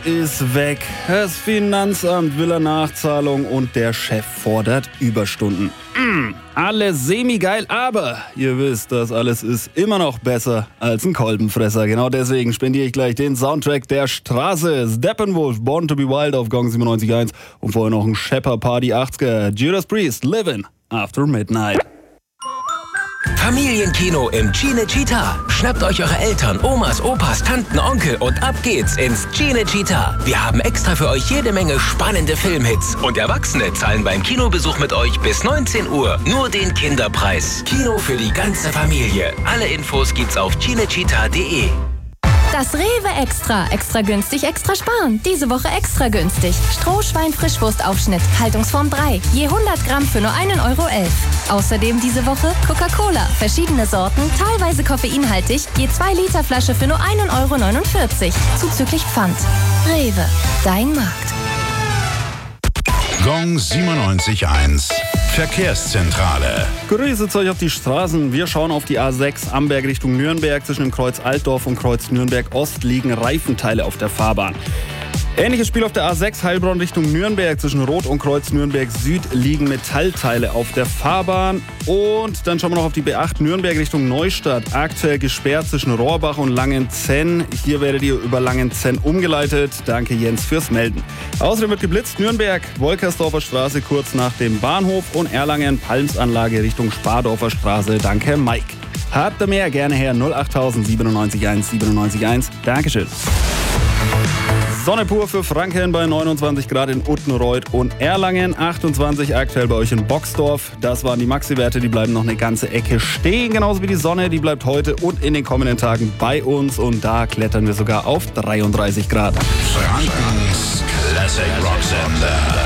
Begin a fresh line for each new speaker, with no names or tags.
ist weg. Das Finanzamt will eine Nachzahlung und der Chef fordert Überstunden. Alles semi-geil, aber ihr wisst, das alles ist immer noch besser als ein Kolbenfresser. Genau deswegen spendiere ich gleich den Soundtrack der Straße. Steppenwolf, Born to be Wild auf Gong 97.1 und vorher noch ein Shepard Party 80er. Judas Priest, Livin' After Midnight.
Familienkino im Cinecittà. Schnappt euch eure Eltern, Omas, Opas, Tanten, Onkel und ab geht's ins Cinecittà. Wir haben extra für euch jede Menge spannende Filmhits. Und Erwachsene zahlen beim Kinobesuch mit euch bis 19 Uhr nur den Kinderpreis. Kino für die ganze Familie. Alle Infos gibt's auf cinecittà.de.
Das Rewe Extra. Extra günstig, extra sparen. Diese Woche extra günstig. Strohschwein-Frischwurstaufschnitt. Haltungsform 3. Je 100 Gramm für nur 1,11 Euro. Außerdem diese Woche Coca-Cola. Verschiedene Sorten, teilweise koffeinhaltig. Je 2 Liter Flasche für nur 1,49 Euro. Zuzüglich Pfand. Rewe. Dein Markt.
Gong 97.1 Verkehrszentrale.
Grüße euch auf die Straßen. Wir schauen auf die A6 Amberg Richtung Nürnberg. Zwischen dem Kreuz Altdorf und Kreuz Nürnberg Ost liegen Reifenteile auf der Fahrbahn. Ähnliches Spiel auf der A6 Heilbronn Richtung Nürnberg. Zwischen Rot und Kreuz Nürnberg Süd liegen Metallteile auf der Fahrbahn. Und dann schauen wir noch auf die B8 Nürnberg Richtung Neustadt. Aktuell gesperrt zwischen Rohrbach und Langenzenn. Hier werdet ihr über Langenzenn umgeleitet. Danke Jens fürs Melden. Außerdem wird geblitzt Nürnberg, Wolkersdorfer Straße kurz nach dem Bahnhof und Erlangen Palmsanlage Richtung Spardorfer Straße. Danke Mike. Habt ihr mehr? Gerne her 08000 97.1 97.1. Dankeschön. Sonne pur für Franken bei 29 Grad in Uttenreuth und Erlangen, 28 aktuell bei euch in Boxdorf. Das waren die Maxi-Werte, die bleiben noch eine ganze Ecke stehen, genauso wie die Sonne, die bleibt heute und in den kommenden Tagen bei uns und da klettern wir sogar auf 33 Grad.
Frankens Classic Rock Sender.